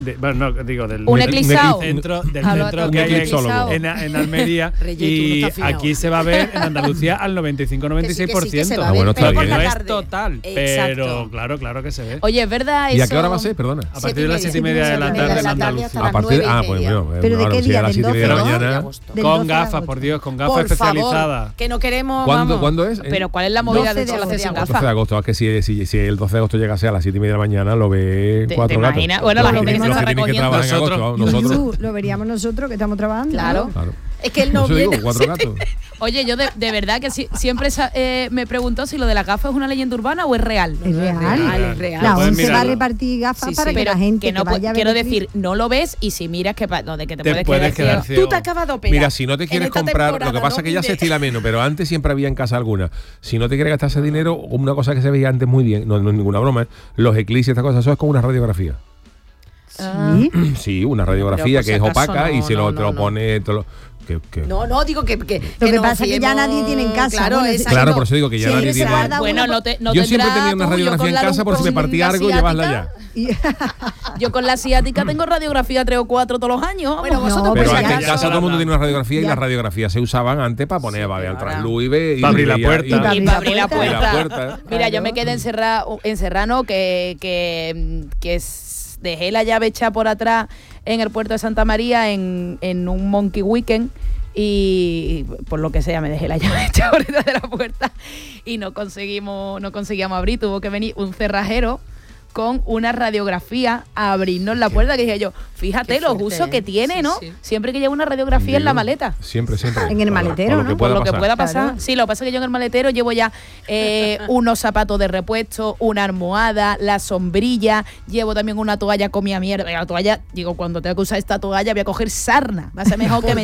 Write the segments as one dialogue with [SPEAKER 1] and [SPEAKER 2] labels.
[SPEAKER 1] Bueno, no, digo, del
[SPEAKER 2] centro
[SPEAKER 1] que hay en Almería. Y aquí se va a ver en Andalucía al 95-96%.
[SPEAKER 3] Bueno, está bien.
[SPEAKER 1] No es total, pero claro que se ve.
[SPEAKER 2] Oye, es verdad eso.
[SPEAKER 3] ¿Y a qué hora va a ser? Perdona.
[SPEAKER 1] A partir de las 7:30 de la tarde en Andalucía.
[SPEAKER 3] A partir
[SPEAKER 4] ¿Pero de qué día?
[SPEAKER 3] a las 7:30 de la mañana.
[SPEAKER 1] Con gafas, por Dios, con gafas especializadas.
[SPEAKER 5] Que no queremos.
[SPEAKER 3] ¿Cuándo es?
[SPEAKER 2] Pero ¿cuál es la movida de sol sin gafas?
[SPEAKER 3] 12 de agosto. Es que si el 12 de agosto llegase a las 7:30 de la mañana, lo ve 4 gatos.
[SPEAKER 2] Bueno, la gente que se está
[SPEAKER 3] recogiendo.
[SPEAKER 4] Nosotros lo veríamos nosotros que estamos trabajando.
[SPEAKER 2] Claro.
[SPEAKER 5] Es que él no viene.
[SPEAKER 3] Digo, 4 gatos.
[SPEAKER 2] Oye, yo de verdad que siempre me preguntó si lo de la gafa es una leyenda urbana o es real.
[SPEAKER 4] Es real. La ONCE va a repartir gafas para que la gente
[SPEAKER 2] que
[SPEAKER 4] vaya a ver.
[SPEAKER 2] Quiero decir, no lo ves y si miras que te puedes quedar
[SPEAKER 1] ciego.
[SPEAKER 5] Tú te acabas de operar.
[SPEAKER 3] Mira, si no te quieres comprar, lo que pasa es que ya se estila menos, pero antes siempre había en casa alguna. Si no te quieres gastar ese dinero, una cosa que se veía antes muy bien, no es ninguna broma, los eclipses y estas cosas, eso es como una radiografía. Sí, una radiografía que es opaca y se te lo pone.
[SPEAKER 5] No, digo que
[SPEAKER 4] lo que pasa es que ya nadie tiene en casa.
[SPEAKER 3] Claro, por eso digo que ya nadie tiene.
[SPEAKER 2] Bueno,
[SPEAKER 3] yo siempre he tenido una radiografía en casa por si me partía algo, llevarla ya.
[SPEAKER 2] Yo con la asiática tengo radiografía 3 o 4 todos los años.
[SPEAKER 5] Bueno, vosotros
[SPEAKER 3] pero antes en casa todo el mundo tiene una radiografía y las radiografías se usaban antes para poner al trasluz y
[SPEAKER 1] abrir la puerta.
[SPEAKER 2] Y para abrir la puerta. Mira, yo me quedé en Serrano que dejé la llave hecha por atrás en el puerto de Santa María en un Monkey Weekend y por lo que sea me dejé la llave hecha por detrás de la puerta y no conseguíamos abrir. Tuvo que venir un cerrajero con una radiografía a abrirnos la puerta, que dije yo, fíjate los usos que tiene, ¿no? Sí. Siempre que lleva una radiografía en la maleta.
[SPEAKER 3] Siempre.
[SPEAKER 4] En el maletero, ¿no?
[SPEAKER 2] Por lo que pueda pasar. Claro. Sí, lo que pasa es que yo en el maletero llevo ya unos zapatos de repuesto, una almohada, la sombrilla, llevo también una toalla con mi mierda. La toalla, digo, cuando tengo que usar esta toalla voy a coger sarna. Va a ser mejor que me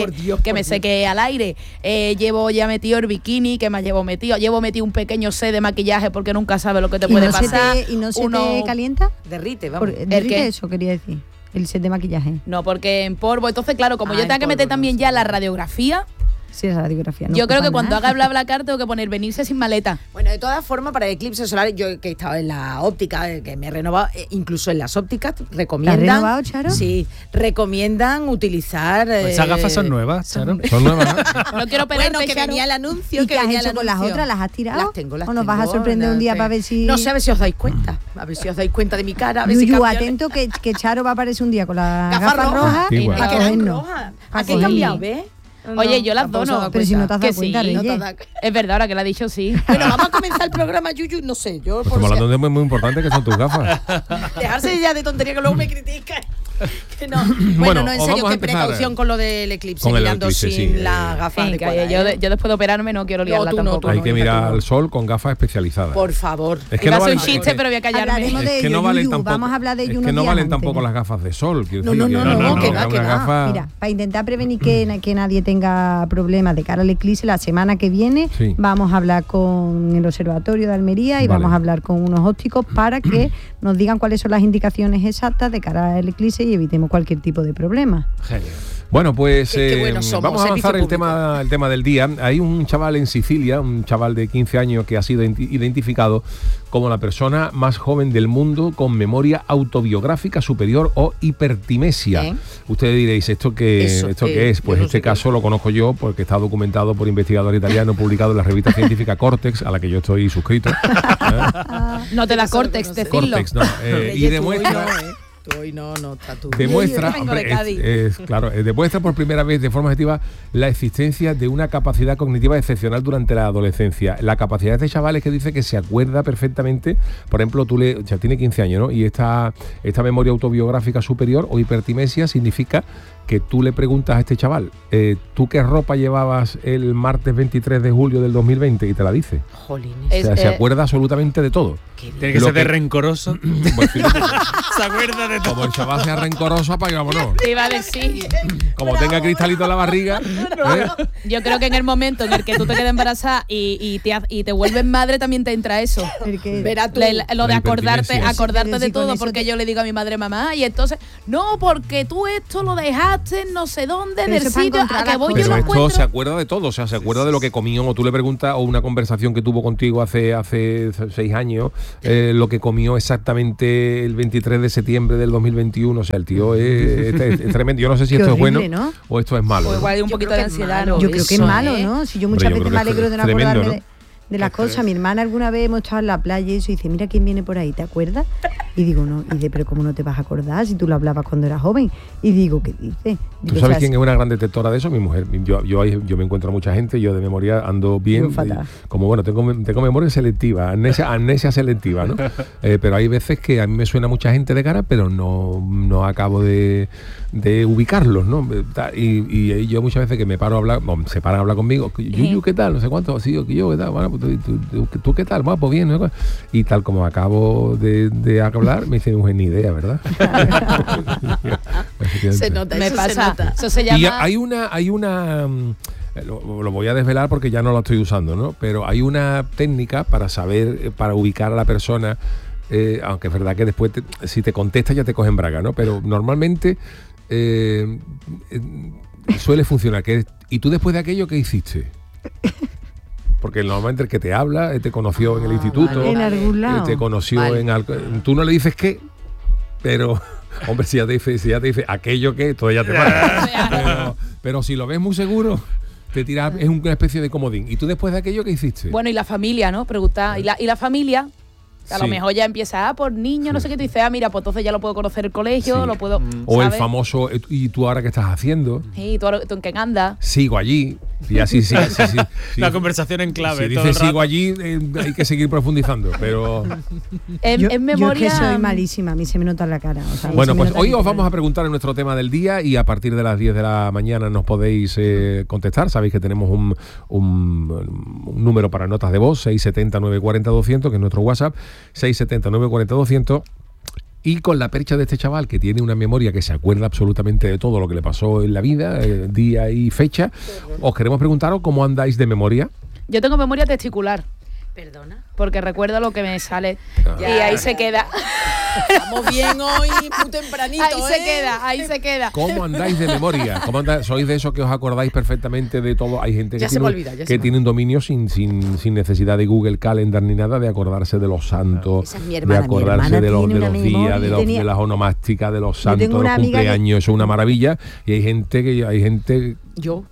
[SPEAKER 2] seque al aire. Llevo ya metido el bikini, que más llevo metido. Llevo metido un pequeño set de maquillaje porque nunca sabes lo que te puede pasar.
[SPEAKER 4] ¿Te calienta?
[SPEAKER 5] Derrite, vamos.
[SPEAKER 4] Derrite eso, quería decir. El set de maquillaje.
[SPEAKER 2] No, porque en polvo. Entonces, claro, como yo tengo que meter también ya la radiografía.
[SPEAKER 4] Sí, esa radiografía. No
[SPEAKER 2] yo creo que cuando haga el BlaBlaCar tengo que poner venirse sin maleta.
[SPEAKER 5] Bueno, de todas formas, para eclipses solares, yo que he estado en la óptica, que me he renovado, incluso en las ópticas, recomiendan.
[SPEAKER 4] ¿Te has renovado, Charo?
[SPEAKER 5] Sí, recomiendan utilizar.
[SPEAKER 1] Esas gafas son nuevas, Charo.
[SPEAKER 3] Son nuevas.
[SPEAKER 2] No quiero operarte,
[SPEAKER 5] bueno, que
[SPEAKER 2] Charo.
[SPEAKER 5] venía el anuncio.
[SPEAKER 4] ¿Y qué has hecho con las otras? ¿Las has tirado?
[SPEAKER 5] Las tengo.
[SPEAKER 4] ¿O nos vas a sorprender un día para ver si.?
[SPEAKER 5] No sé, a ver si os dais cuenta. A ver si os dais cuenta de mi cara. A ver
[SPEAKER 4] Yuyu, atento que Charo va a aparecer un día con las gafas rojas.
[SPEAKER 3] Sí, bueno.
[SPEAKER 5] ¿A qué eran rojas? ¿A qué he cambiado, ves?
[SPEAKER 2] Oye, yo las dono.
[SPEAKER 4] Pero si no te has dado cuenta,
[SPEAKER 2] sí,
[SPEAKER 4] Reyes.
[SPEAKER 2] Es verdad, ahora que lo ha dicho, sí.
[SPEAKER 5] Bueno, vamos a comenzar el programa, Yuyu, no sé. Yo
[SPEAKER 3] Estamos hablando de muy importante que son tus gafas.
[SPEAKER 5] Dejarse ya de tontería que luego me critican. Que no. Bueno, no, en serio, qué precaución con lo del eclipse, mirando sin las gafas adecuadas.
[SPEAKER 2] Yo después de operarme no quiero liarla tampoco.
[SPEAKER 3] Hay que mirar al sol con gafas especializadas.
[SPEAKER 5] Por favor.
[SPEAKER 3] Es que no
[SPEAKER 2] valen un chiste, pero voy a callarme.
[SPEAKER 3] Es que no valen tampoco.
[SPEAKER 4] Vamos a hablar de ello
[SPEAKER 3] unos días. Es que no valen tampoco las gafas de sol.
[SPEAKER 5] No, que
[SPEAKER 4] va. Mira, para intentar prevenir que nadie tenga problemas de cara al eclipse, la semana que viene vamos a hablar con el Observatorio de Almería y vamos a hablar con unos ópticos para que nos digan cuáles son las indicaciones exactas de cara al eclipse y evitemos cualquier tipo de problema.
[SPEAKER 1] Genial.
[SPEAKER 3] Bueno, pues vamos a avanzar el tema del día. Hay un chaval en Sicilia, un chaval de 15 años que ha sido identificado como la persona más joven del mundo con memoria autobiográfica superior o hipertimesia. Ustedes diréis, ¿esto qué es? Pues este caso lo conozco yo porque está documentado por investigador italiano, publicado en la revista científica Cortex, a la que yo estoy suscrito.
[SPEAKER 2] No te da Cortex, decirlo.
[SPEAKER 3] Cortex, no. Y demuestra... Demuestra por primera vez de forma objetiva la existencia de una capacidad cognitiva excepcional durante la adolescencia. La capacidad de este chaval es que dice que se acuerda perfectamente, por ejemplo, tiene 15 años, ¿no? Y esta memoria autobiográfica superior o hipertimesia significa que tú le preguntas a este chaval, ¿tú qué ropa llevabas el martes 23 de julio del 2020? Y te la dice.
[SPEAKER 5] Jolines.
[SPEAKER 3] O sea, se acuerda absolutamente de todo.
[SPEAKER 1] Tiene que ser de rencoroso. Se acuerda de todo.
[SPEAKER 3] Como el chaval sea rencoroso, para que vámonos.
[SPEAKER 2] Te iba a decir.
[SPEAKER 3] Como tenga cristalito en la barriga.
[SPEAKER 2] Yo creo que en el momento en el que tú te quedas embarazada y te vuelves madre también te entra eso.
[SPEAKER 5] Verá tú.
[SPEAKER 2] Lo de acordarte de todo, porque yo le digo a mi madre, mamá, y entonces, no, porque tú esto lo dejaste en no sé dónde, del sitio a que voy yo lo encuentro.
[SPEAKER 3] Esto se acuerda de todo, o sea, se acuerda de lo que comió, o tú le preguntas, o una conversación que tuvo contigo hace 6 años, lo que comió exactamente el 23 de septiembre del 2021, o sea, el tío es tremendo. Yo no sé si esto es bueno, ¿no? O esto es malo.
[SPEAKER 2] O igual hay un poquito de ansiedad.
[SPEAKER 4] Yo creo que es malo, ¿no? Si yo muchas veces me alegro de no acordarme de las cosas. Mi hermana alguna vez hemos estado en la playa y eso, y dice, mira quién viene por ahí, ¿te acuerdas? Y digo, no. Y dice, pero ¿cómo no te vas a acordar si tú lo hablabas cuando eras joven? Y digo, ¿qué dices?
[SPEAKER 3] ¿Tú sabes quién es una gran detectora de eso? Mi mujer. Yo me encuentro a mucha gente, yo de memoria ando bien. Como bueno, tengo memoria selectiva, amnesia selectiva, ¿no? Pero hay veces que a mí me suena mucha gente de cara, pero no acabo de ubicarlos, ¿no? Y yo muchas veces que me paro a hablar, se paran a hablar conmigo, Yuyu, ¿qué tal? No sé cuánto, sí, yo, ¿qué tal? Bueno, pues ¿tú qué tal? Bueno, pues bien, ¿no? Y tal como acabo de hablar, me dice mi mujer, ni idea, ¿verdad?
[SPEAKER 5] Se nota,
[SPEAKER 2] me pasa.
[SPEAKER 5] Se nota.
[SPEAKER 2] Eso se llama...
[SPEAKER 3] Y hay una lo voy a desvelar porque ya no lo estoy usando, ¿no? Pero hay una técnica para saber, para ubicar a la persona, aunque es verdad que después si te contesta ya te cogen braga, ¿no? Pero normalmente suele funcionar. ¿Y tú después de aquello qué hiciste? Porque normalmente el que te habla te conoció en el instituto,
[SPEAKER 4] en algún lado.
[SPEAKER 3] Te conoció tú no le dices qué, pero hombre, si ya te dice aquello que, todo ya te mata. pero si lo ves muy seguro, te tiras, es una especie de comodín. ¿Y tú después de aquello qué hiciste?
[SPEAKER 2] Bueno, y la familia, ¿no? Preguntar, ¿y la familia? A lo mejor ya empieza, por niño, no sé qué, tú dices, mira, pues entonces ya lo puedo conocer el colegio, lo puedo...
[SPEAKER 3] O ¿sabes? El famoso, ¿y tú ahora qué estás haciendo?
[SPEAKER 2] Sí, ¿tú en qué andas?
[SPEAKER 3] Sigo allí. Y así, sí.
[SPEAKER 1] La conversación en clave.
[SPEAKER 3] Si dices sigo allí, hay que seguir profundizando, pero...
[SPEAKER 2] en memoria...
[SPEAKER 4] Yo es que soy malísima, a mí se me nota en la cara. O sea,
[SPEAKER 3] bueno, pues hoy os vamos a preguntar en nuestro tema del día y a partir de las 10 de la mañana nos podéis contestar. Sabéis que tenemos un número para notas de voz, 670 940 200, que es nuestro WhatsApp, 670 940 200. Y con la percha de este chaval, que tiene una memoria que se acuerda absolutamente de todo lo que le pasó en la vida, día y fecha, os queremos preguntaros cómo andáis de memoria.
[SPEAKER 2] Yo tengo memoria testicular.
[SPEAKER 5] ¿Perdona?
[SPEAKER 2] Porque recuerdo lo que me sale y ahí se queda.
[SPEAKER 5] Estamos bien hoy, muy tempranito.
[SPEAKER 2] Ahí se queda.
[SPEAKER 3] ¿Cómo andáis de memoria? ¿Sois de esos que os acordáis perfectamente de todo? Hay gente que tiene un dominio sin necesidad de Google Calendar ni nada, de acordarse de los santos, de acordarse de los días, de las onomásticas, de los santos, de los cumpleaños. Eso es una maravilla. Y hay gente...
[SPEAKER 5] Yo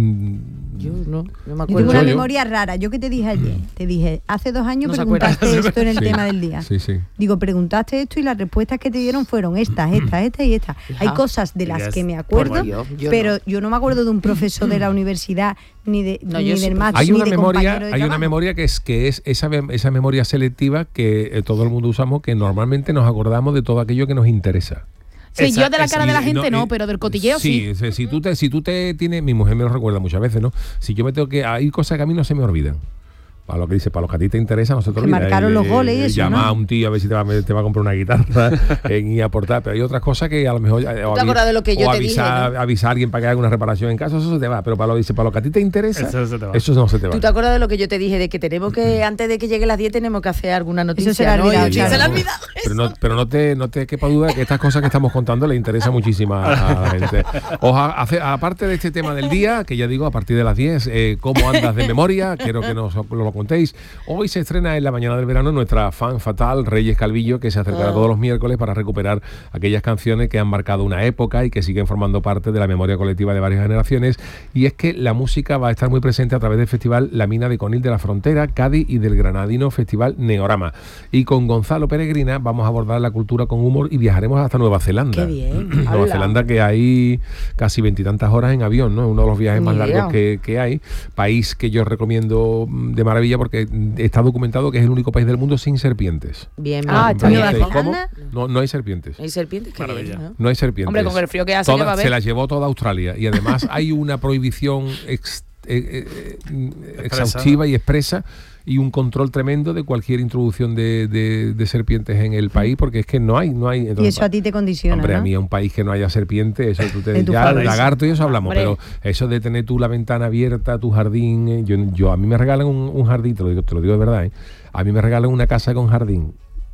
[SPEAKER 5] no me acuerdo.
[SPEAKER 4] Yo tengo una memoria rara. Yo que te dije ayer, te dije, hace 2 años preguntaste esto en el tema del día.
[SPEAKER 3] Sí.
[SPEAKER 4] Digo, preguntaste esto y las respuestas que te dieron fueron esta y esta. Hay cosas de las que me acuerdo, pero yo no me acuerdo de un profesor de la universidad ni del máster.
[SPEAKER 3] Hay una memoria que es esa memoria selectiva que todo el mundo usamos, que normalmente nos acordamos de todo aquello que nos interesa.
[SPEAKER 2] Sí, yo de la cara de la gente no, pero del cotilleo sí.
[SPEAKER 3] Si tú te tienes, mi mujer me lo recuerda muchas veces, ¿no? Si yo me tengo que, hay cosas que a mí no se me olvidan. Para lo que dice, para los que a ti te interesa, no se te olvida.
[SPEAKER 4] Marcaron los goles y eso,
[SPEAKER 3] llama a un tío a ver si te va a comprar una guitarra y aportar. Pero hay otras cosas que a lo mejor...
[SPEAKER 5] ¿Te acuerdas de lo que yo te dije?
[SPEAKER 3] Avisar a alguien para que haga una reparación en casa, eso se te va. Pero para lo que a ti te interesa, eso no se te va.
[SPEAKER 5] ¿Tú te acuerdas de lo que yo te dije? De que tenemos que, antes de que llegue las 10, tenemos que hacer alguna noticia.
[SPEAKER 4] Eso se la ha olvidado.
[SPEAKER 5] Se la ha olvidado.
[SPEAKER 3] Pero no te quepa duda que estas cosas que estamos contando le interesa muchísimo a la gente. Aparte de este tema del día, que ya digo, a partir de las 10, ¿cómo andas de memoria? Quiero que nos lo contéis. Hoy se estrena en la mañana del verano nuestra fan fatal, Reyes Calvillo, que se acercará todos los miércoles para recuperar aquellas canciones que han marcado una época y que siguen formando parte de la memoria colectiva de varias generaciones. Y es que la música va a estar muy presente a través del festival La Mina de Conil de la Frontera, Cádiz, y del granadino festival Neorama. Y con Gonzalo Peregrina vamos a abordar la cultura con humor y viajaremos hasta Nueva Zelanda.
[SPEAKER 5] ¡Qué bien!
[SPEAKER 3] Nueva Zelanda, que hay casi 20 y tantas horas en avión, ¿no? Uno de los viajes más largos que hay. País que yo recomiendo de maravilla porque está documentado que es el único país del mundo sin serpientes.
[SPEAKER 5] Bien,
[SPEAKER 3] ¿Cómo? No hay serpientes.
[SPEAKER 5] ¿Hay serpientes?
[SPEAKER 3] No hay serpientes.
[SPEAKER 2] Hombre, con el frío que hace
[SPEAKER 3] se la llevó toda Australia y además hay una prohibición exhaustiva y expresa y un control tremendo de cualquier introducción de serpientes en el país, porque es que no hay. Entonces,
[SPEAKER 4] y eso a ti te condiciona,
[SPEAKER 3] hombre,
[SPEAKER 4] ¿no?
[SPEAKER 3] A mí un país que no haya serpientes, eso ya lagarto y eso hablamos, hombre. Pero eso de tener tú la ventana abierta, tu jardín, yo a mí me regalan un jardín, te lo digo de verdad, ¿eh? A mí me regalan una casa con jardín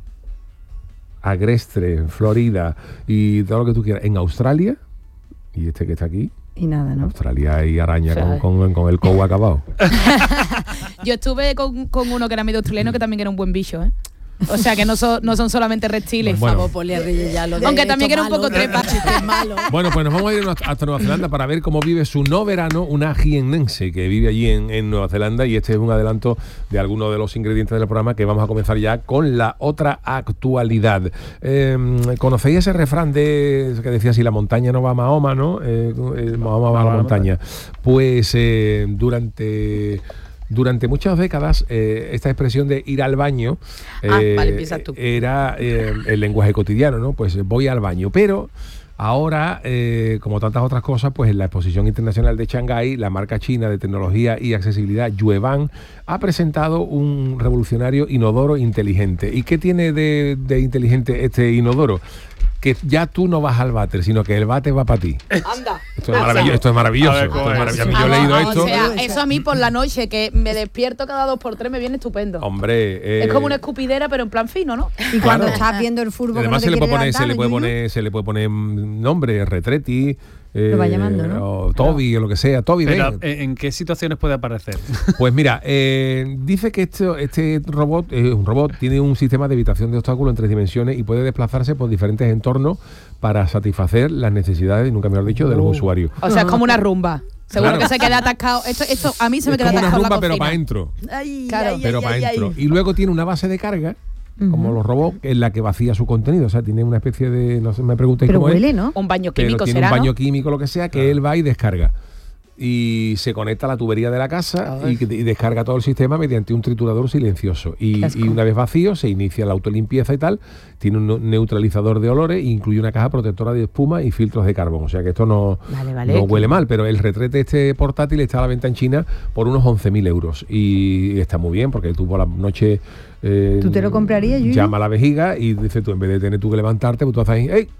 [SPEAKER 3] agreste, Florida y todo lo que tú quieras, en Australia, y este que está aquí,
[SPEAKER 4] y nada, ¿no?
[SPEAKER 3] Australia hay araña con el cobo acabado.
[SPEAKER 2] Yo estuve con uno que era medio australiano, que también era un buen bicho, ¿eh? O sea que no son solamente reptiles.
[SPEAKER 3] Bueno.
[SPEAKER 2] Aunque también era un poco trepa.
[SPEAKER 3] Bueno, pues nos vamos a ir hasta Nueva Zelanda para ver cómo vive su no verano una jiennense que vive allí en Nueva Zelanda, y este es un adelanto de algunos de los ingredientes del programa que vamos a comenzar ya con la otra actualidad. ¿Conocéis ese refrán que decía si la montaña no va a Mahoma, ¿no? Mahoma va a la montaña. Pues durante muchas décadas esta expresión de ir al baño
[SPEAKER 5] empiezas tú.
[SPEAKER 3] era el lenguaje cotidiano, ¿no? Pues voy al baño, pero ahora, como tantas otras cosas, pues en la Exposición Internacional de Shanghái, la marca china de tecnología y accesibilidad Yueban ha presentado un revolucionario inodoro inteligente. ¿Y qué tiene de inteligente este inodoro? Que ya tú no vas al váter, sino que el váter va para ti.
[SPEAKER 5] Anda.
[SPEAKER 3] Esto es maravilloso. Yo he leído esto.
[SPEAKER 2] O sea, eso a mí por la noche, que me despierto cada 2x3, me viene estupendo.
[SPEAKER 3] Hombre.
[SPEAKER 2] Es como una escupidera, pero en plan fino, ¿no?
[SPEAKER 4] Y cuando estás viendo el fútbol,
[SPEAKER 3] además se le puede poner nombre, Retreti.
[SPEAKER 4] Lo va llamando, ¿no?
[SPEAKER 3] O Toby, o lo que sea. Toby,
[SPEAKER 1] pero, ¿en qué situaciones puede aparecer?
[SPEAKER 3] Pues mira, dice que este robot es un robot, tiene un sistema de evitación de obstáculos en 3 dimensiones y puede desplazarse por diferentes entornos para satisfacer las necesidades, nunca mejor dicho, de los usuarios.
[SPEAKER 2] O sea, es como una rumba. Seguro que se queda atascado. Esto a mí se me queda atascado.
[SPEAKER 3] Es como una rumba,
[SPEAKER 2] en la
[SPEAKER 3] pero para adentro. Pero para adentro. Y luego tiene una base de carga, como los robots, en la que vacía su contenido. O sea, tiene una especie de, no sé, me preguntéis cómo
[SPEAKER 4] huele,
[SPEAKER 3] es.
[SPEAKER 4] ¿no?
[SPEAKER 2] Un baño químico,
[SPEAKER 3] pero tiene un baño químico, lo que sea, que él va y descarga. Y se conecta a la tubería de la casa y descarga todo el sistema mediante un triturador silencioso. Y una vez vacío, se inicia la autolimpieza y tal. Tiene un neutralizador de olores e incluye una caja protectora de espuma y filtros de carbón. O sea que esto no huele mal, pero el retrete este portátil está a la venta en China por unos 11.000 euros. Y está muy bien, porque tú por la noche...
[SPEAKER 4] ¿Tú te lo comprarías, Yuyu?
[SPEAKER 3] Llama a la vejiga y dices tú, en vez de tener tú que levantarte, pues tú haces ahí... ¡Ey!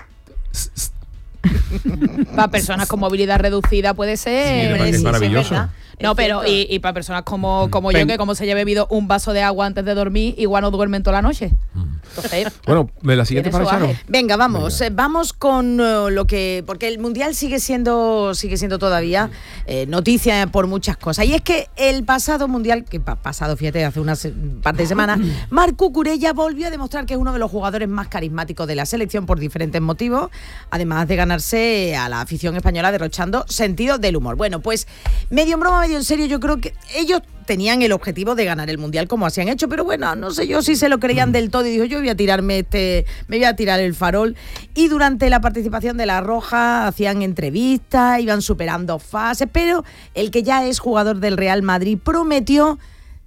[SPEAKER 2] Para personas con movilidad reducida puede ser...
[SPEAKER 3] Sí, es maravilloso.
[SPEAKER 2] No, pero y para personas como yo, que como se haya bebido un vaso de agua antes de dormir, igual no duermen toda la noche. Entonces,
[SPEAKER 3] bueno, la siguiente para Charo.
[SPEAKER 5] Venga, vamos con lo que... Porque el Mundial sigue siendo todavía noticia por muchas cosas. Y es que el pasado Mundial, fíjate, hace una parte de semana, Marc Cucurella volvió a demostrar que es uno de los jugadores más carismáticos de la selección por diferentes motivos, además de ganarse a la afición española derrochando sentido del humor. Bueno, pues medio en broma, medio en serio, yo creo que ellos tenían el objetivo de ganar el Mundial como así han hecho, pero bueno, no sé yo si se lo creían del todo y dijo, yo voy a tirarme me voy a tirar el farol. Y durante la participación de La Roja hacían entrevistas, iban superando fases, pero el que ya es jugador del Real Madrid prometió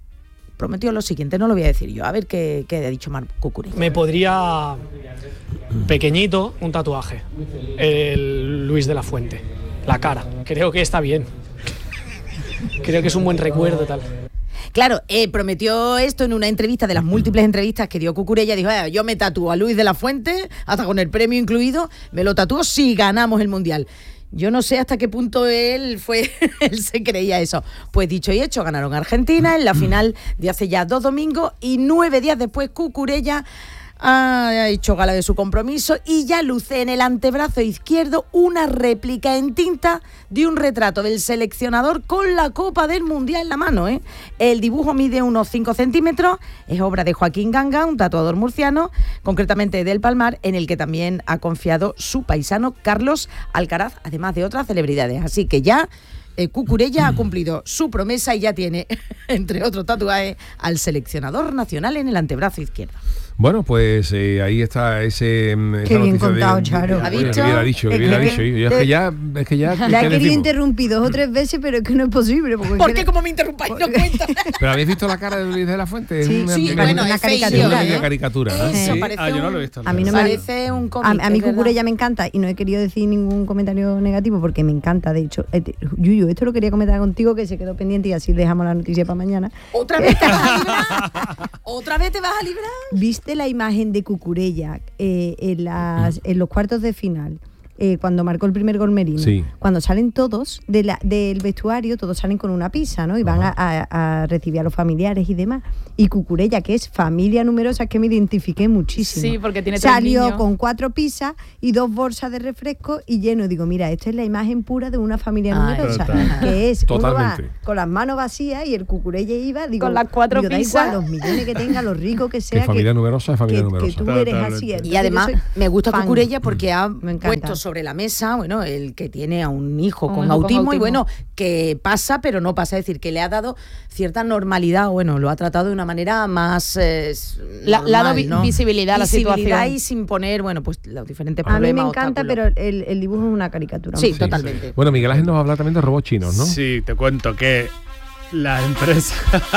[SPEAKER 5] lo siguiente, no lo voy a decir yo, a ver qué ha dicho Marc Cucurella.
[SPEAKER 6] Me podría, pequeñito, un tatuaje, el Luis de la Fuente, la cara, creo que está bien. Creo que es un buen recuerdo, tal.
[SPEAKER 5] Claro, prometió esto en una entrevista de las múltiples entrevistas que dio Cucurella. Dijo, yo me tatúo a Luis de la Fuente, hasta con el premio incluido, me lo tatúo si ganamos el Mundial. Yo no sé hasta qué punto él se creía eso. Pues dicho y hecho, ganaron Argentina en la final de hace ya 2 domingos y 9 días después Cucurella ha hecho gala de su compromiso y ya luce en el antebrazo izquierdo una réplica en tinta de un retrato del seleccionador con la Copa del Mundial en la mano, El dibujo mide unos 5 centímetros, es obra de Joaquín Ganga, un tatuador murciano, concretamente del Palmar, en el que también ha confiado su paisano Carlos Alcaraz, además de otras celebridades. Así que ya Cucurella ha cumplido su promesa y ya tiene, entre otros tatuajes, al seleccionador nacional en el antebrazo izquierdo.
[SPEAKER 3] Bueno, pues ahí está ese...
[SPEAKER 4] Qué bien contado, Charo.
[SPEAKER 3] ¿Ha dicho? Hubiera dicho. Es que ya
[SPEAKER 4] la he querido interrumpir 2 o 3 veces, pero es que no es posible.
[SPEAKER 5] ¿Por qué como me interrumpáis? No cuento.
[SPEAKER 3] ¿Pero habéis visto la cara de Luis de la Fuente?
[SPEAKER 5] Sí, bueno,
[SPEAKER 4] una
[SPEAKER 3] caricatura. Una caricatura, ¿no?
[SPEAKER 5] Eso,
[SPEAKER 3] Sí.
[SPEAKER 5] yo
[SPEAKER 1] no lo he visto.
[SPEAKER 4] A mí no
[SPEAKER 5] parece un cómic.
[SPEAKER 4] A mí Cucurella me encanta y no he querido decir ningún comentario negativo porque me encanta. De hecho, Yuyu, esto lo quería comentar contigo, que se quedó pendiente y así dejamos la noticia para mañana.
[SPEAKER 5] ¿Otra vez te vas a librar? ¿Otra vez te vas a librar?
[SPEAKER 4] ¿Viste la imagen de Cucurella en los cuartos de final? cuando marcó el primer gol Merino, cuando salen todos del vestuario, todos salen con una pizza, ¿no? Y van a recibir a los familiares y demás. Y Cucurella, que es familia numerosa, es que me identifiqué muchísimo.
[SPEAKER 2] Sí, porque tiene
[SPEAKER 4] Salió con 4 pizzas y 2 bolsas de refresco y lleno. Digo, mira, esta es la imagen pura de una familia numerosa, que es uno va con las manos vacías y el Cucurella iba, digo,
[SPEAKER 2] con las 4 pizzas,
[SPEAKER 4] los millones que tenga, los ricos que sea,
[SPEAKER 3] que familia numerosa es familia numerosa.
[SPEAKER 4] Que tú eres así.
[SPEAKER 5] Y además me gusta Cucurella porque ha puesto sobre la mesa, bueno, el que tiene a un hijo con autismo y bueno, que pasa pero no pasa, es decir, que le ha dado cierta normalidad, bueno, lo ha tratado de una manera más normal, ¿no?
[SPEAKER 2] Visibilidad a la situación
[SPEAKER 5] y sin poner, bueno, pues los diferentes problemas.
[SPEAKER 4] A mí me encanta, pero el dibujo es una caricatura.
[SPEAKER 5] Sí, totalmente.
[SPEAKER 3] Bueno, Miguel Ángel nos va a hablar también de robots chinos, ¿no?
[SPEAKER 1] Sí, te cuento que la empresa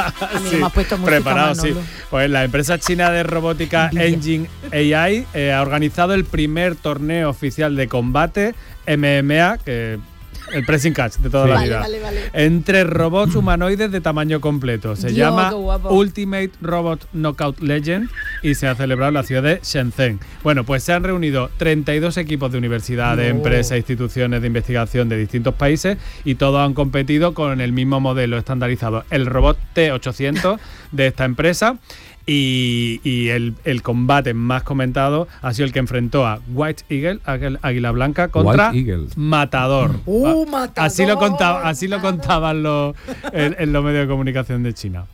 [SPEAKER 1] Pues la empresa china de robótica Engine AI ha organizado el primer torneo oficial de combate MMA, que el pressing catch de toda la vida, entre robots humanoides de tamaño completo. Se llama Ultimate Robot Knockout Legend y se ha celebrado en la ciudad de Shenzhen. Bueno, pues se han reunido 32 equipos de universidades, empresas, instituciones de investigación de distintos países y todos han competido con el mismo modelo estandarizado, el robot T800 de esta empresa. Y el combate más comentado ha sido el que enfrentó a White Eagle, Águila Blanca, contra Matador.
[SPEAKER 5] Matador.
[SPEAKER 1] Así lo contaban en los medios de comunicación de China.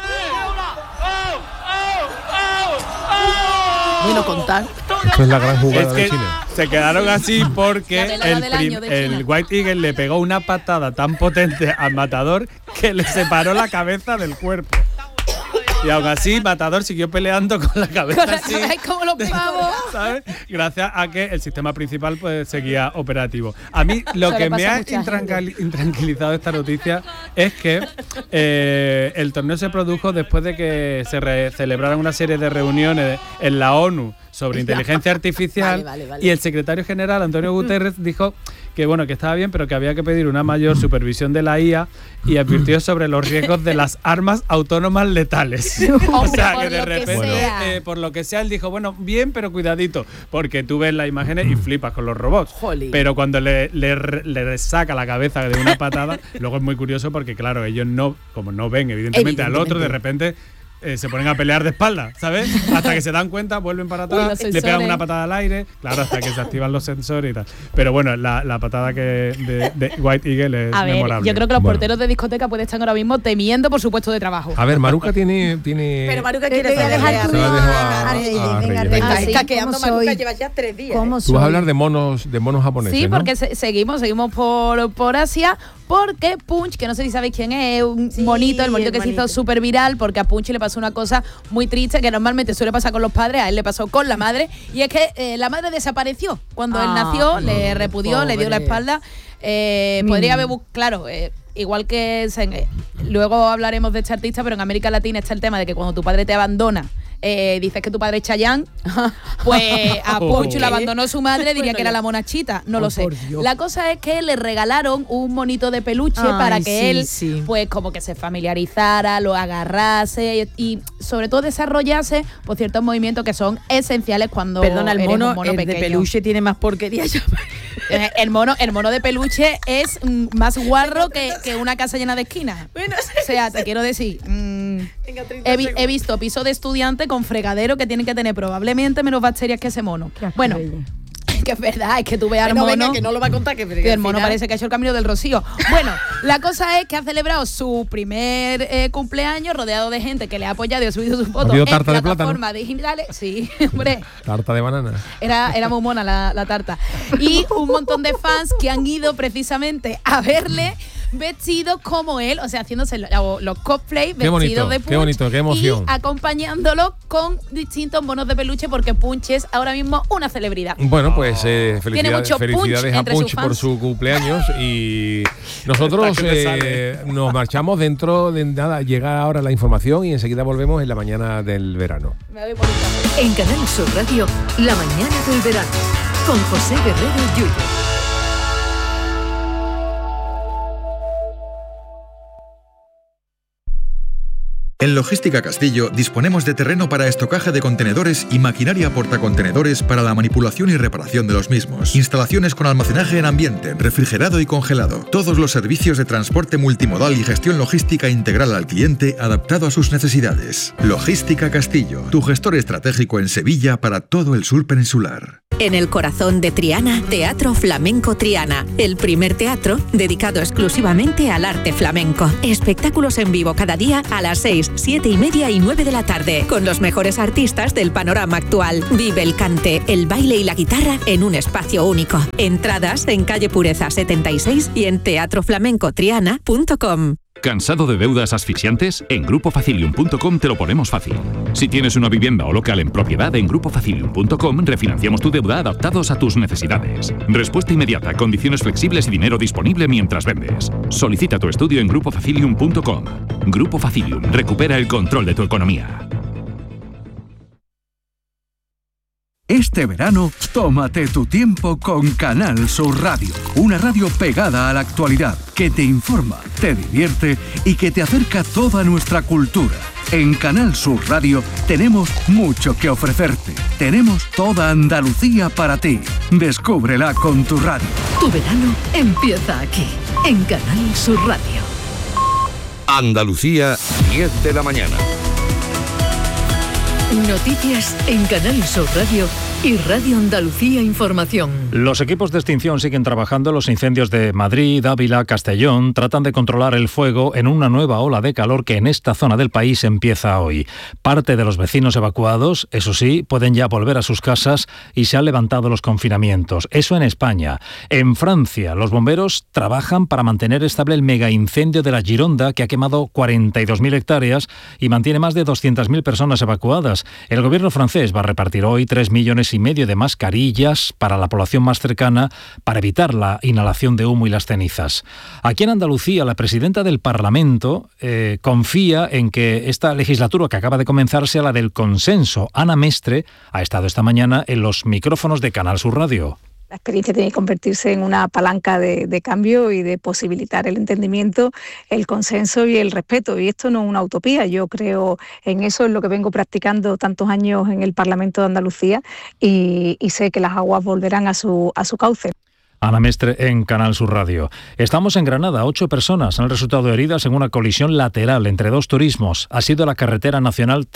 [SPEAKER 5] Bueno, contar.
[SPEAKER 3] Esto es la gran jugada de China.
[SPEAKER 1] Se quedaron así porque el White Eagle le pegó una patada tan potente al Matador que le separó la cabeza del cuerpo. Y aún así, Matador siguió peleando con la cabeza así.
[SPEAKER 2] Como los pavos.
[SPEAKER 1] ¿Sabes? Gracias a que el sistema principal pues seguía operativo. A mí lo que me ha intranquilizado esta noticia es que el torneo se produjo después de que se celebraran una serie de reuniones en la ONU sobre inteligencia artificial. Vale. Y el secretario general, Antonio Guterres, dijo que bueno, que estaba bien, pero que había que pedir una mayor supervisión de la IA y advirtió sobre los riesgos de las armas autónomas letales. O sea, que de repente, por lo que sea, él dijo, bueno, bien, pero cuidadito, porque tú ves las imágenes y flipas con los robots.
[SPEAKER 5] Jolín.
[SPEAKER 1] Pero cuando le saca la cabeza de una patada, luego es muy curioso porque, claro, ellos como no ven evidentemente al otro, de repente se ponen a pelear de espalda, ¿sabes? Hasta que se dan cuenta, vuelven para atrás, le pegan una patada al aire, claro, hasta que se activan los sensores y tal. Pero bueno, la patada de White Eagle es memorable.
[SPEAKER 2] Yo creo que los porteros de discoteca pueden estar ahora mismo temiendo por su puesto de trabajo.
[SPEAKER 3] A ver, Maruca tiene...
[SPEAKER 5] Pero Maruca quiere
[SPEAKER 4] dejar tu...
[SPEAKER 5] Está escaqueando, Maruca lleva ya 3 días.
[SPEAKER 3] Tú vas a hablar de monos japoneses,
[SPEAKER 2] sí,
[SPEAKER 3] ¿no?
[SPEAKER 2] porque seguimos por Asia, porque Punch, que no sé si sabéis quién es un monito, el monito que se hizo súper viral, porque a Punch le pasó una cosa muy triste que normalmente suele pasar con los padres, a él le pasó con la madre, y es que la madre desapareció cuando él nació, le repudió, le dio la espalda. Podría haber, claro, igual que luego hablaremos de este artista, pero en América Latina está el tema de que cuando tu padre te abandona, dices que tu padre es Chayanne, pues a Poncho le abandonó su madre, diría que era la monachita, no lo sé. La cosa es que le regalaron un monito de peluche para que él pues como que se familiarizara, lo agarrase y sobre todo desarrollase pues ciertos movimientos que son esenciales cuando
[SPEAKER 5] el mono,
[SPEAKER 2] eres un mono
[SPEAKER 5] el
[SPEAKER 2] pequeño.
[SPEAKER 5] De peluche tiene más porquería ya.
[SPEAKER 2] El mono de peluche es más guarro que una casa llena de esquinas. Bueno, o sea, te quiero decir, he visto piso de estudiante con fregadero que tienen que tener probablemente menos bacterias que ese mono. Bueno, que es verdad, es que tú veas al mono.
[SPEAKER 5] Venga, que no lo va a contar, que
[SPEAKER 2] el mono parece que ha hecho el camino del Rocío. Bueno, la cosa es que ha celebrado su primer cumpleaños rodeado de gente que le ha apoyado y ha subido sus fotos en plataformas digitales. Sí, hombre.
[SPEAKER 3] Tarta de banana.
[SPEAKER 2] Era muy mona la tarta. Y un montón de fans que han ido precisamente a verle vestidos como él, o sea, haciéndose los cosplay vestidos de Punch.
[SPEAKER 3] Qué bonito, qué emoción.
[SPEAKER 2] Y acompañándolo con distintos monos de peluche porque Punch es ahora mismo una celebridad.
[SPEAKER 3] Bueno, pues felicidades a Punch por su cumpleaños y nosotros nos marchamos dentro de nada. Llega ahora la información y enseguida volvemos en la mañana del verano.
[SPEAKER 2] Me voy por un café.
[SPEAKER 7] En Canal Sur Radio, la mañana del verano con José Guerrero Yuyo.
[SPEAKER 8] En Logística Castillo disponemos de terreno para estocaje de contenedores y maquinaria portacontenedores para la manipulación y reparación de los mismos. Instalaciones con almacenaje en ambiente, refrigerado y congelado. Todos los servicios de transporte multimodal y gestión logística integral al cliente adaptado a sus necesidades. Logística Castillo, tu gestor estratégico en Sevilla para todo el sur peninsular.
[SPEAKER 9] En el corazón de Triana, Teatro Flamenco Triana, el primer teatro dedicado exclusivamente al arte flamenco. Espectáculos en vivo cada día a las 6, 7 y media y 9 de la tarde, con los mejores artistas del panorama actual. Vive el cante, el baile y la guitarra en un espacio único. Entradas en calle Pureza 76 y en teatroflamencotriana.com.
[SPEAKER 10] ¿Cansado de deudas asfixiantes? En grupofacilium.com te lo ponemos fácil. Si tienes una vivienda o local en propiedad, en grupofacilium.com refinanciamos tu deuda adaptados a tus necesidades. Respuesta inmediata, condiciones flexibles y dinero disponible mientras vendes. Solicita tu estudio en grupofacilium.com. Grupo Facilium, recupera el control de tu economía.
[SPEAKER 11] Este verano, tómate tu tiempo con Canal Sur Radio. Una radio pegada a la actualidad, que te informa, te divierte y que te acerca toda nuestra cultura. En Canal Sur Radio tenemos mucho que ofrecerte. Tenemos toda Andalucía para ti. Descúbrela con tu radio.
[SPEAKER 7] Tu verano empieza aquí, en Canal Sur Radio.
[SPEAKER 12] Andalucía, 10 de la mañana.
[SPEAKER 7] Noticias en Canal Sur Radio y Radio Andalucía Información.
[SPEAKER 13] Los equipos de extinción siguen trabajando en los incendios de Madrid, Ávila, Castellón. Tratan de controlar el fuego en una nueva ola de calor que en esta zona del país empieza hoy. Parte de los vecinos evacuados, eso sí, pueden ya volver a sus casas y se han levantado los confinamientos. Eso en España. En Francia, los bomberos trabajan para mantener estable el mega incendio de la Gironda, que ha quemado 42.000 hectáreas y mantiene más de 200.000 personas evacuadas. El gobierno francés va a repartir hoy 3,5 millones de mascarillas para la población más cercana para evitar la inhalación de humo y las cenizas. Aquí en Andalucía, la presidenta del Parlamento confía en que esta legislatura que acaba de comenzar sea la del consenso. Ana Mestre ha estado esta mañana en los micrófonos de Canal Sur Radio.
[SPEAKER 14] La experiencia tiene que convertirse en una palanca de cambio y de posibilitar el entendimiento, el consenso y el respeto. Y esto no es una utopía, yo creo en eso, es lo que vengo practicando tantos años en el Parlamento de Andalucía y sé que las aguas volverán a su cauce.
[SPEAKER 13] Ana Mestre en Canal Sur Radio. Estamos en Granada. 8 personas han resultado heridas en una colisión lateral entre dos turismos. Ha sido la carretera nacional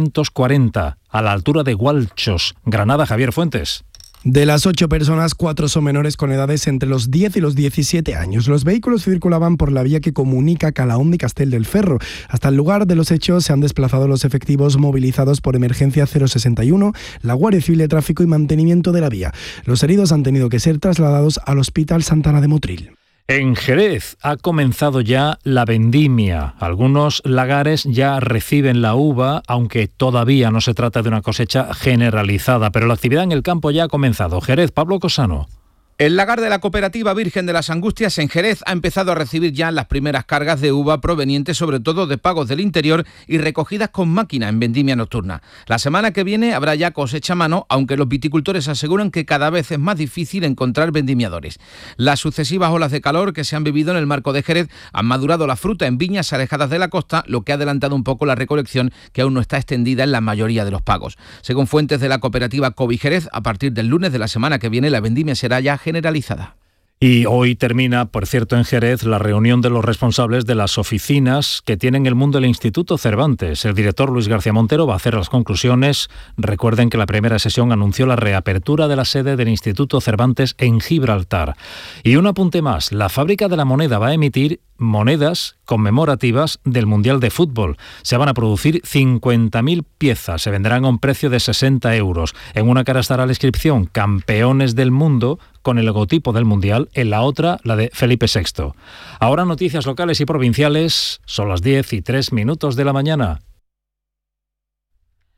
[SPEAKER 13] 340, a la altura de Gualchos. Granada, Javier Fuentes.
[SPEAKER 15] De las 8 personas, 4 son menores con edades entre los 10 y los 17 años. Los vehículos circulaban por la vía que comunica Calahonda y Castel del Ferro. Hasta el lugar de los hechos se han desplazado los efectivos movilizados por Emergencia 061, la Guardia Civil de Tráfico y Mantenimiento de la Vía. Los heridos han tenido que ser trasladados al Hospital Santana de Motril.
[SPEAKER 13] En Jerez ha comenzado ya la vendimia. Algunos lagares ya reciben la uva, aunque todavía no se trata de una cosecha generalizada, pero la actividad en el campo ya ha comenzado. Jerez, Pablo Cosano.
[SPEAKER 16] El lagar de la cooperativa Virgen de las Angustias en Jerez ha empezado a recibir ya las primeras cargas de uva provenientes sobre todo de pagos del interior y recogidas con máquina en vendimia nocturna. La semana que viene habrá ya cosecha a mano, aunque los viticultores aseguran que cada vez es más difícil encontrar vendimiadores. Las sucesivas olas de calor que se han vivido en el marco de Jerez han madurado la fruta en viñas alejadas de la costa, lo que ha adelantado un poco la recolección, que aún no está extendida en la mayoría de los pagos. Según fuentes de la cooperativa Covi Jerez, a partir del lunes de la semana que viene la vendimia será ya generalizada.
[SPEAKER 13] Y hoy termina, por cierto, en Jerez, la reunión de los responsables de las oficinas que tienen el mundo del Instituto Cervantes. El director Luis García Montero va a hacer las conclusiones. Recuerden que la primera sesión anunció la reapertura de la sede del Instituto Cervantes en Gibraltar. Y un apunte más, la Fábrica de la Moneda va a emitir monedas conmemorativas del Mundial de Fútbol. Se van a producir 50.000 piezas, se venderán a un precio de 60 euros. En una cara estará la inscripción Campeones del Mundo con el logotipo del Mundial, en la otra la de Felipe VI. Ahora noticias locales y provinciales, son las 10:03 de la mañana.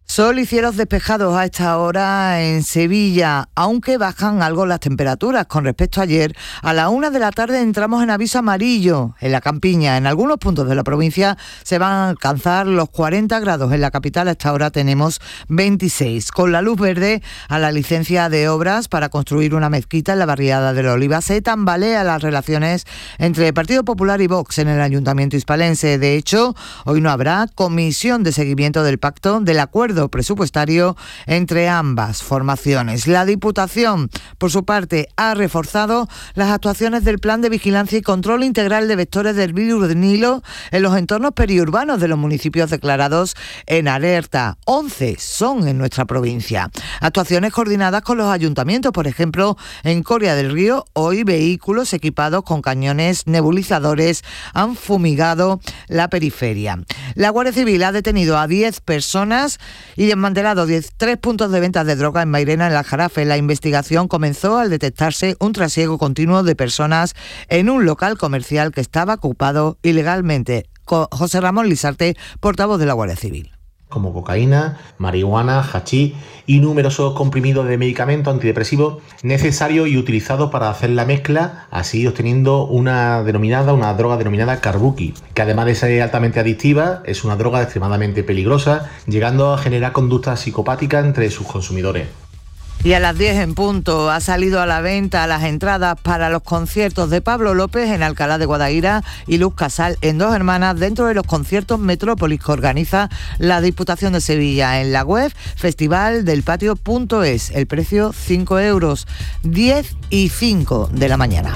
[SPEAKER 12] Sol y cielos despejados a esta hora en Sevilla, aunque bajan algo las temperaturas con respecto a ayer. A la 1 de la tarde entramos en aviso amarillo en la campiña. En algunos puntos de la provincia se van a alcanzar los 40 grados. En la capital a esta hora tenemos 26. Con la luz verde a la licencia de obras para construir una mezquita en la barriada de la Oliva. Se tambalean las relaciones entre el Partido Popular y Vox en el Ayuntamiento hispalense. De hecho, hoy no habrá comisión de seguimiento del pacto del acuerdo presupuestario entre ambas formaciones. La Diputación, por su parte, ha reforzado las actuaciones del Plan de Vigilancia y Control Integral de Vectores del Virus del Nilo en los entornos periurbanos de los municipios declarados en alerta. 11 son en nuestra provincia. Actuaciones coordinadas con los ayuntamientos, por ejemplo, en Coria del Río, hoy vehículos equipados con cañones nebulizadores han fumigado la periferia. La Guardia Civil ha detenido a 10 personas y desmantelado 3 puntos de venta de droga en Mairena, en el Aljarafe. La investigación comenzó al detectarse un trasiego continuo de personas en un local comercial que estaba ocupado ilegalmente. José Ramón Lisarte, portavoz de la Guardia Civil.
[SPEAKER 17] Como cocaína, marihuana, hachís y numerosos comprimidos de medicamentos antidepresivos necesarios y utilizados para hacer la mezcla, así obteniendo una droga denominada Carbuki, que además de ser altamente adictiva, es una droga extremadamente peligrosa, llegando a generar conductas psicopáticas entre sus consumidores.
[SPEAKER 12] Y a las 10 en punto ha salido a la venta las entradas para los conciertos de Pablo López en Alcalá de Guadaira y Luz Casal en Dos Hermanas dentro de los conciertos Metrópolis que organiza la Diputación de Sevilla. En la web festivaldelpatio.es, el precio 5 euros, 10 y 5 de la mañana.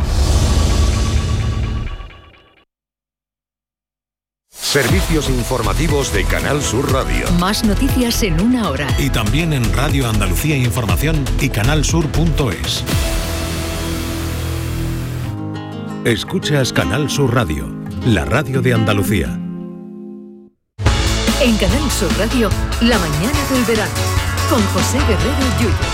[SPEAKER 18] Servicios informativos de Canal Sur Radio.
[SPEAKER 7] Más noticias en una hora.
[SPEAKER 18] Y también en Radio Andalucía Información y canalsur.es. Escuchas Canal Sur Radio, la radio de Andalucía.
[SPEAKER 7] En Canal Sur Radio, la mañana del verano, con José Guerrero Yuyu.